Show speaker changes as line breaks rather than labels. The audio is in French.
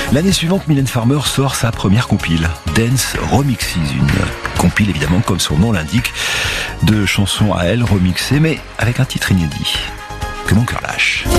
L'année suivante, Mylène Farmer sort sa première compile, Dance Remixes, une compile évidemment comme son nom l'indique, de chansons à elle remixées, mais avec un titre inédit, Que mon cœur lâche.